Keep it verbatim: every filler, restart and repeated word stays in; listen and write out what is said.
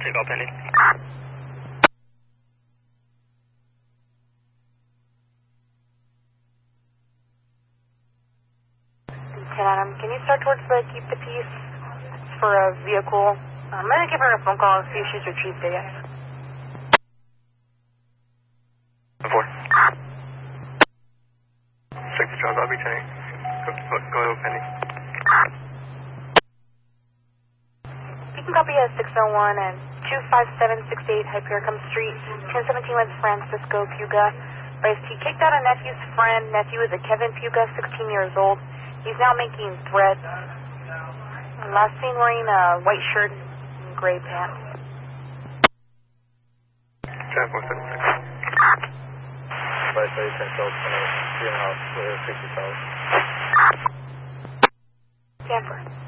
Take off, Penny. ten Adam, can you start towards the Keep the Peace for a vehicle? I'm going to give her a phone call and see if she's retrieved it yet. Four. Six, Charles, I'll be turning. Go, go, go ahead, Penny. You can copy at six oh one and two five seven six eight Hypericum Street, ten seventeen West Francisco, Puga. Bryce T. kicked out a nephew's friend. Nephew is a Kevin Puga, sixteen years old. He's now making threats. And last seen wearing a white shirt and gray pants. ten four seven six. Bryce, ten twelve, three and a half, sixty thousand. Stanford.